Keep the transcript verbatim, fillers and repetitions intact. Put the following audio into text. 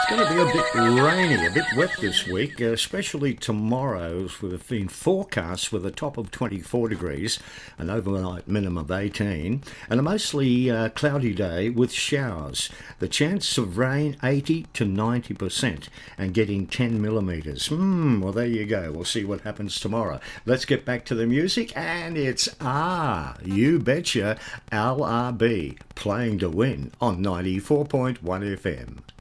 It's going to be a bit rainy, a bit wet this week, uh, especially tomorrow. We've been forecast with a top of twenty-four degrees, an overnight minimum of eighteen, and a mostly uh, cloudy day with showers. The chance of rain eighty to ninety percent and getting ten millimetres. Hmm, well, there you go. We'll see what happens tomorrow. Let's get back to the music, and it's Ah, You Betcha, L R B, playing to win on ninety-four point one F M.